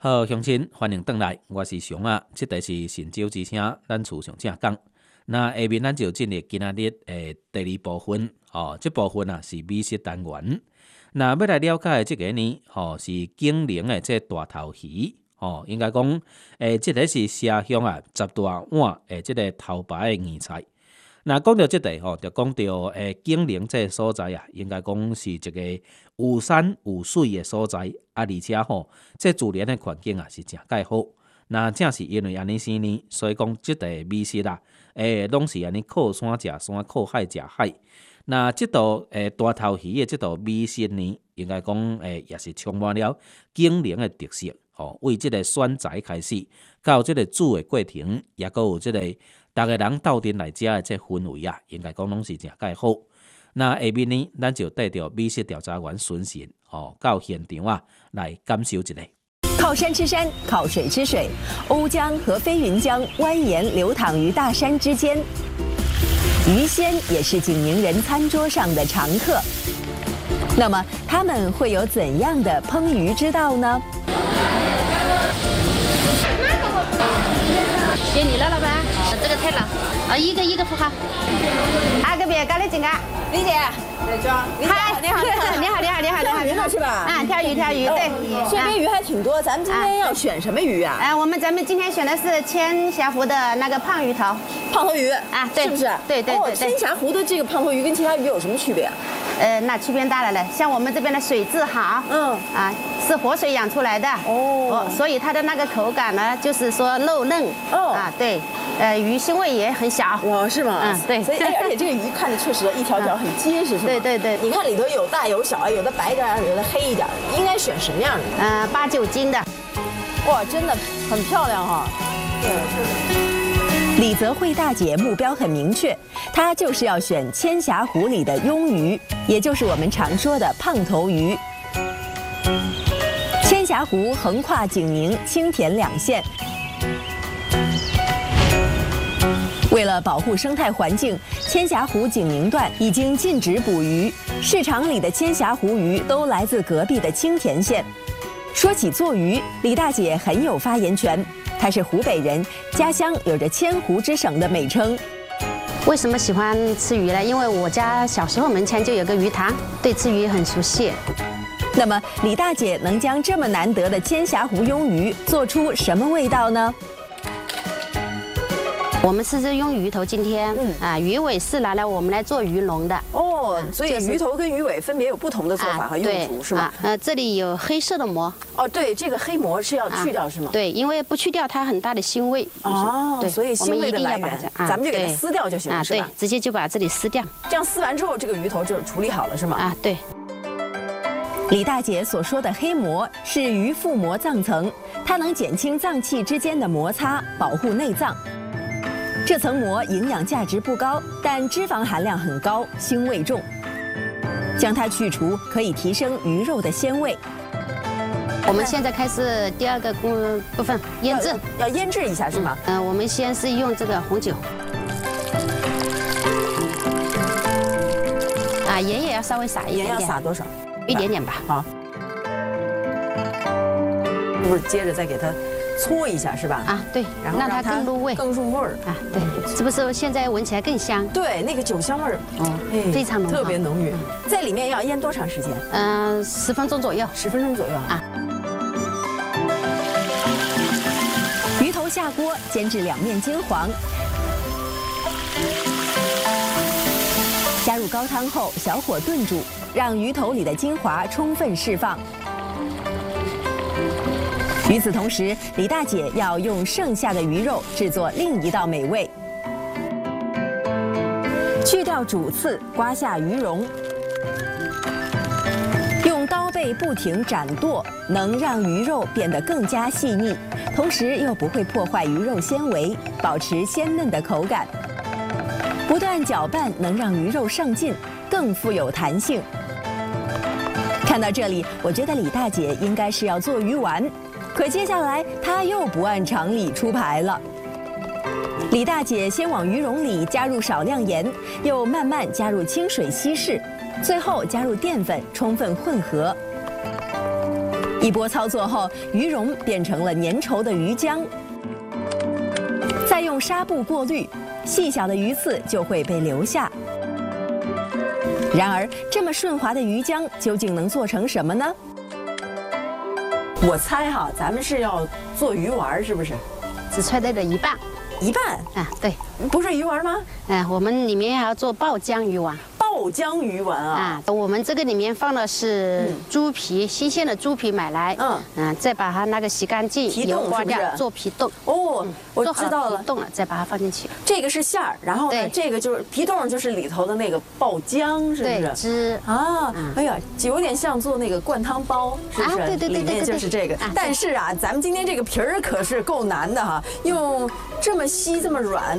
好，乡亲，欢迎回来，我是熊啊。这个是神州之声，咱厝上正讲。那下面咱就进入今仔日第二部分哦。这部分啊是美食单元。那要来了解的这个呢，是景陵的这大头鱼哦，应该讲这个是社乡啊十大碗这个头牌的原菜。那讲到这个就讲到景陵这个所在啊，应该讲是一个有山有水的所在啊，而且这自然的环境啊是真介好。那正是因为安尼生呢，所以讲这个美食啊，拢是安尼靠山食山，靠海食海。那这道大头鱼的这道美食呢，应该讲也是充满了景陵的特色。为这个选材开始，到这个煮的过程，也搁有这个大家人斗阵来食的这氛围啊，应该讲拢是真介好。那下面呢，咱就带着美食调查员孙贤到现场啊来感受一下。 靠山吃山，靠水吃水，瓯江和飞云江蜿蜒流淌于大山之间。鱼鲜也是景宁人餐桌上的常客。那么，他们会有怎样的烹鱼之道呢？ 给你了，老板。这个太老，一个一个付好。 隔壁搞的几个？ 李姐， 嗨，你好， 鱼了是吧？ 啊，挑鱼，对。 这边鱼还挺多，咱们今天要选什么鱼啊？ 咱们今天选的是千霞湖的那个胖鱼头。 胖头鱼啊，对， 是不是？ 对。 千霞湖的这个胖头鱼跟其他鱼有什么区别啊？ 那区别大了嘞。像我们这边的水质好，是活水养出来的所以它的那个口感呢，就是说肉嫩对，鱼腥味也很小。 是吗？ 对。 所以而且这个鱼看着确实一条条很结实，是吗？ 对。 你看里头有大有小，有的白点有的黑一点，应该选什么样的 ？8、9斤的。 哇，真的很漂亮哈。李泽慧大姐目标很明确，她就是要选千霞湖里的鳙鱼，也就是我们常说的胖头鱼。千霞湖横跨景宁、青田2县。为了保护生态环境，千霞湖景宁段已经禁止捕鱼，市场里的千霞湖鱼都来自隔壁的青田县。说起做鱼，李大姐很有发言权。她是湖北人，家乡有着千湖之省的美称。 为什么喜欢吃鱼呢？因为我家小时候门前就有个鱼塘，对吃鱼很熟悉。 那么李大姐能将这么难得的千霞湖鳙鱼做出什么味道呢？ 我们吃鳙鱼头，今天鱼尾是拿来我们来做鱼笼的。 所以鱼头跟鱼尾分别有不同的做法和用途，是吗？ 这里有黑色的膜。 对，这个黑膜是要去掉，是吗？ 对，因为不去掉它很大的腥味。 对，所以腥味的来源，咱们就给它撕掉就行了，是吧？ 对，直接就把这里撕掉。 这样撕完之后，这个鱼头就是处理好了，是吗？ 对。 李大姐所说的黑膜是鱼腹膜脏层，它能减轻脏器之间的摩擦，保护内脏。这层膜营养价值不高，但脂肪含量很高，腥味重。将它去除，可以提升鱼肉的鲜味。 我们现在开始第2个部分，腌制。 要腌制一下是吗？ 我们先是用这个红酒。盐也要稍微撒一点。 盐要撒多少？ 一点点吧。 好。不是接着再给它搓一下是吧？ 对，然后让它更入味， 更入味儿对，是不是现在闻起来更香？ 对，那个酒香味儿非常浓， 特别浓郁。在里面要腌多长时间 ？10分钟左右。 10分钟左右鱼头下锅煎至2面金黄，加入高汤后小火炖煮，让鱼头里的精华充分释放。与此同时，李大姐要用剩下的鱼肉制作另一道美味。去掉主刺，刮下鱼蓉，用刀背不停斩剁，能让鱼肉变得更加细腻，同时又不会破坏鱼肉纤维，保持鲜嫩的口感。不断搅拌能让鱼肉上劲，更富有弹性。看到这里，我觉得李大姐应该是要做鱼丸。可接下来，她又不按常理出牌了。李大姐先往鱼蓉里加入少量盐，又慢慢加入清水稀释，最后加入淀粉，充分混合。 一波操作后，鱼蓉变成了粘稠的鱼浆，再用纱布过滤，细小的鱼刺就会被留下。然而，这么顺滑的鱼浆究竟能做成什么呢？ 我猜哈，咱们是要做鱼丸，是不是？ 只揣对了一半。 一半啊，对， 不是鱼丸吗？ 我们里面还要做爆浆鱼丸。 爆浆鱼丸啊！ 我们这个里面放的是猪皮，新鲜的猪皮买来，再把它那个洗干净，油刮掉，做皮冻。 哦，我知道了， 皮冻了，再把它放进去。 这个是馅儿，然后呢，这个就是皮冻，就是里头的那个爆浆，是不是？ 对，汁啊，哎呀，有点像做那个灌汤包，是不是？ 对对对， 里面就是这个。但是啊，咱们今天这个皮儿可是够难的哈，用这么稀这么软，